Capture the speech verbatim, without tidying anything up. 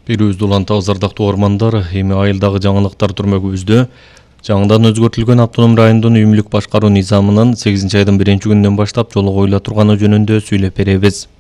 Бирүүбүздү улантабыз ардактуу угармандар. Эми айылдагы жаңылыктар түрмөгүбүздө жаңыдан өзгөртүлгөн автоном райондун үйүмлүк башкаруу низамынын сегизинчи айдын биринчи күнүнөн баштап жолго коюла турганы жөнүндө сүйлөп беребиз.